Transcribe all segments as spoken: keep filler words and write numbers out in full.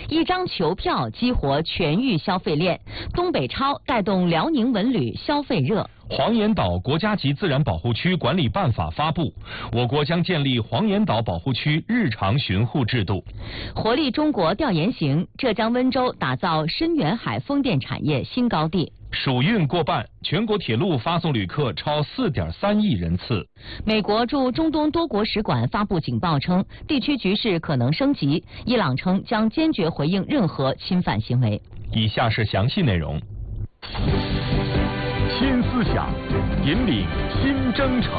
一张球票激活全域消费链，东北超带动辽宁文旅消费热。 黄岩岛国家级自然保护区管理办法发布，我国将建立黄岩岛保护区日常巡护制度。 活力中国调研行，浙江温州打造深远海风电产业新高地。 暑运过半，全国铁路发送旅客超 四点三亿人次。 美国驻中东多国使馆发布警报称，地区局势可能升级。伊朗称将坚决回应任何侵犯行为。 以下是详细内容。 新思想，引领新征程。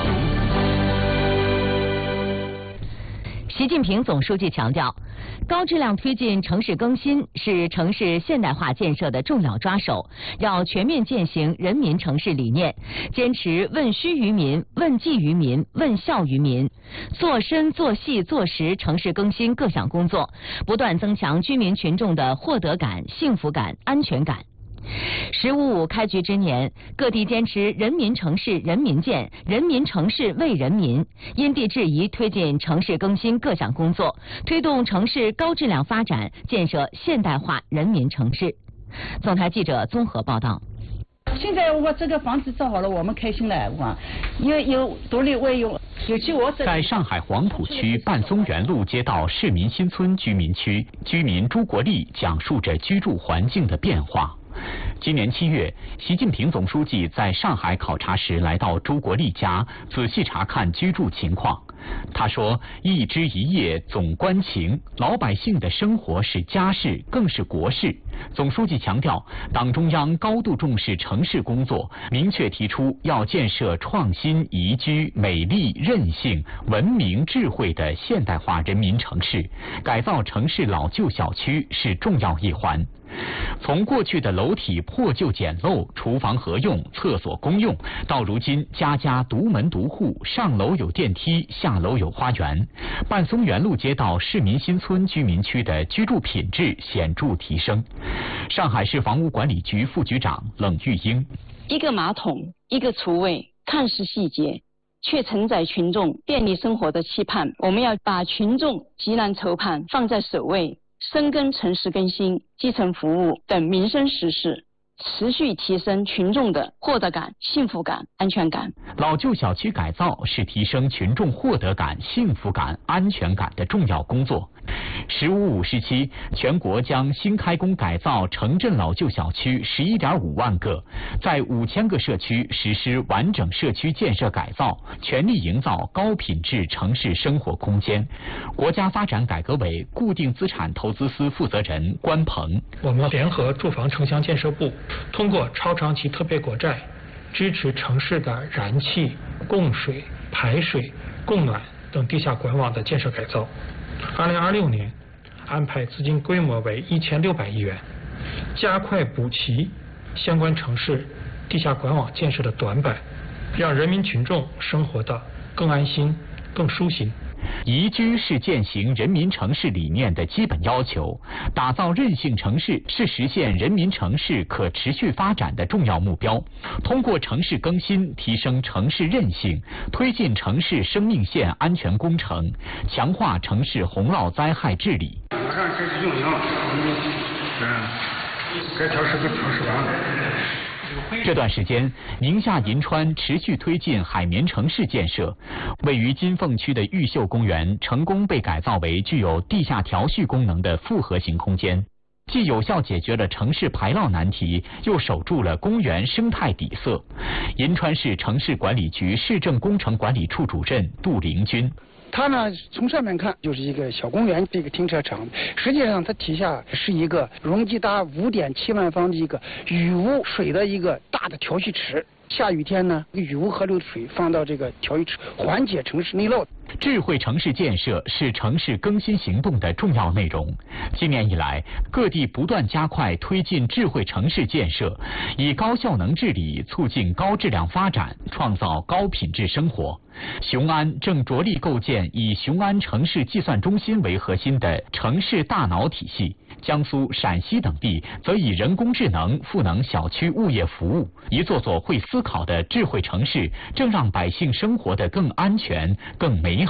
习近平总书记强调，高质量推进城市更新是城市现代化建设的重要抓手，要全面践行人民城市理念，坚持问需于民、问计于民、问效于民，做深做细做实城市更新各项工作，不断增强居民群众的获得感、幸福感、安全感。十五五开局之年，各地坚持人民城市人民建，人民城市为人民，因地制宜推进城市更新各项工作，推动城市高质量发展，建设现代化人民城市。总台记者综合报道。 现在我这个房子造好了，我们开心了，我有有独立卫用，尤其我在上海黄浦区半松园路街道市民新村居民区，居民朱国立讲述着居住环境的变化。今年七月，习近平总书记在上海考察时来到朱国立家，仔细查看居住情况。他说：“一枝一叶总关情，老百姓的生活是家事，更是国事。”总书记强调，党中央高度重视城市工作，明确提出要建设创新、宜居、美丽、韧性、文明、智慧的现代化人民城市，改造城市老旧小区是重要一环。从过去的楼体破旧简陋、厨房合用、厕所公用，到如今家家独门独户，上楼有电梯，下楼有花园，半松园路街道市民新村居民区的居住品质显著提升。上海市房屋管理局副局长冷玉英： 一个马桶，一个厨卫，看似细节，却承载群众便利生活的期盼。我们要把群众急难愁盼放在首位，深耕城市更新、基层服务等民生实事，持续提升群众的获得感、幸福感、安全感。 老旧小区改造是提升群众获得感、幸福感、安全感的重要工作。十五五时期，全国将新开工改造城镇老旧小区十一点五万个，在五千个社区实施完整社区建设改造，全力营造高品质城市生活空间。国家发展改革委固定资产投资司负责人关鹏： 我们联合住房城乡建设部，通过超长期特别国债，支持城市的燃气、供水、排水、供暖等地下管网的建设改造。二零二六年安排资金规模为一千六百亿元，加快补齐相关城市地下管网建设的短板，让人民群众生活的更安心、更舒心。 宜居是践行人民城市理念的基本要求，打造韧性城市是实现人民城市可持续发展的重要目标。通过城市更新，提升城市韧性，推进城市生命线安全工程，强化城市洪涝灾害治理。 马上开始运营了，嗯，该调试都调试完了。 这段时间，宁夏银川持续推进海绵城市建设，位于金凤区的玉秀公园成功被改造为具有地下调蓄功能的复合型空间，既有效解决了城市排涝难题，又守住了公园生态底色。银川市城市管理局市政工程管理处主任杜凌军： 它呢，从上面看就是一个小公园，这个停车场，实际上它底下是一个容积达五点七万方的一个雨污水的一个大的调蓄池。下雨天呢，雨污河流的水放到这个调蓄池，缓解城市内涝。 智慧城市建设是城市更新行动的重要内容。今年以来，各地不断加快推进智慧城市建设，以高效能治理促进高质量发展，创造高品质生活。雄安正着力构建以雄安城市计算中心为核心的城市大脑体系，江苏、陕西等地则以人工智能赋能小区物业服务。一座座会思考的智慧城市，正让百姓生活得更安全、更美好。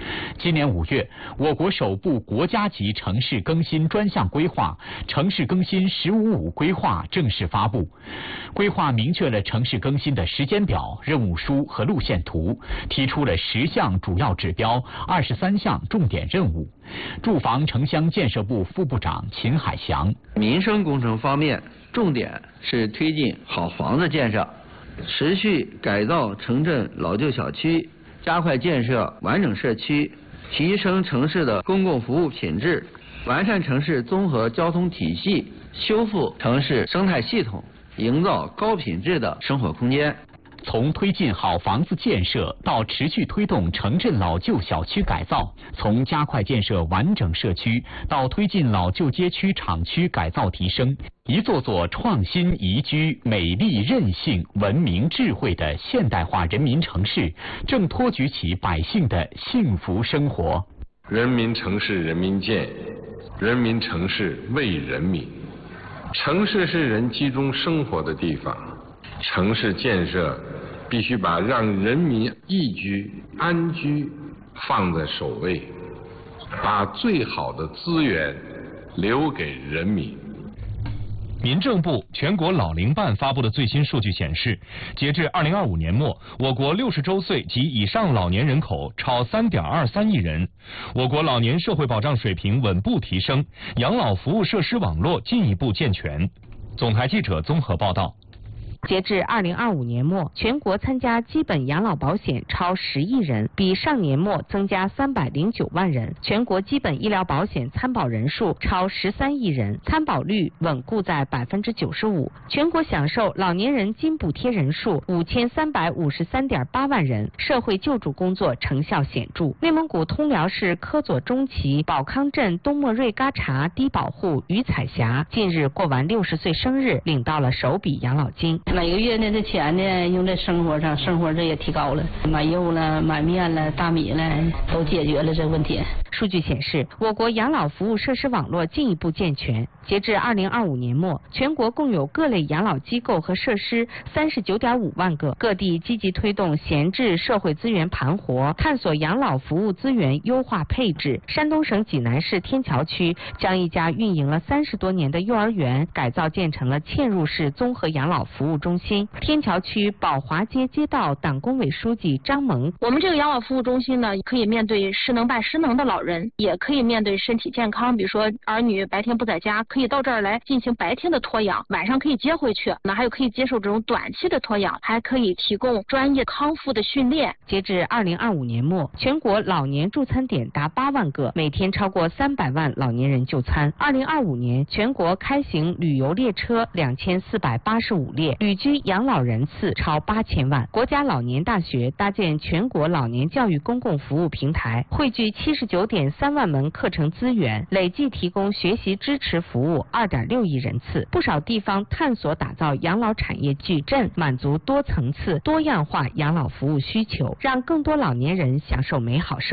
今年五月，我国首部国家级城市更新专项规划《城市更新“十五五”规划》正式发布。规划明确了城市更新的时间表、任务书和路线图，提出了十项主要指标、二十三项重点任务。住房城乡建设部副部长秦海翔： 民生工程方面，重点是推进好房子建设，持续改造城镇老旧小区，加快建设完整社区，提升城市的公共服务品质，完善城市综合交通体系，修复城市生态系统，营造高品质的生活空间。 从推进好房子建设到持续推动城镇老旧小区改造，从加快建设完整社区到推进老旧街区厂区改造提升，一座座创新宜居、美丽韧性、文明智慧的现代化人民城市，正托举起百姓的幸福生活。 人民城市人民建，人民城市为人民。城市是人集中生活的地方，城市建设必须把让人民宜居、安居放在首位，把最好的资源留给人民。 民政部全国老龄办发布的最新数据显示，截至二零二五年末，我国六十周岁及以上老年人口超三点二三亿人，我国老年社会保障水平稳步提升，养老服务设施网络进一步健全。总台记者综合报道。 截至二零二五年末，全国参加基本养老保险超十亿人，比上年末增加三百零九万人。全国基本医疗保险参保人数超十三亿人，参保率稳固在百分之九十五。全国享受老年人津补贴人数五千三百五十三点八万人，社会救助工作成效显著。内蒙古通辽市科左中旗保康镇东莫瑞嘎查低保户于彩霞近日过完六十岁生日，领到了首笔养老金。 每个月呢，这钱呢用在生活上，生活这也提高了，买肉了、买面了、大米了，都解决了这问题。 数据显示，我国养老服务设施网络进一步健全。截至二零二五年末，全国共有各类养老机构和设施三十九点五万个。各地积极推动闲置社会资源盘活，探索养老服务资源优化配置。山东省济南市天桥区将一家运营了三十多年的幼儿园改造建成了嵌入式综合养老服务中心。天桥区宝华街街道党工委书记张萌： 我们这个养老服务中心呢，可以面对失能半失能的老人，也可以面对身体健康，比如说儿女白天不在家，可以到这儿来进行白天的托养，晚上可以接回去。那还有可以接受这种短期的托养，还可以提供专业康复的训练。 截至二零二五年末，全国老年助餐点达八万个，每天超过三百万老年人就餐。二零二五年，全国开行旅游列车两千四百八十五列，旅居养老人次超八千万。国家老年大学搭建全国老年教育公共服务平台，汇聚七十九点三万门课程资源，累计提供学习支持服务二点六亿人次。不少地方探索打造养老产业矩阵，满足多层次、多样化养老服务需求，让更多老年人享受美好生活。